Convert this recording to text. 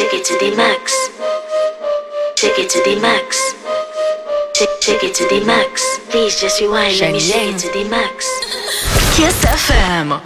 Take it to the max. Take it to the max. Take it to the max. Please just rewind. Let me take it to the max. Kiss FM.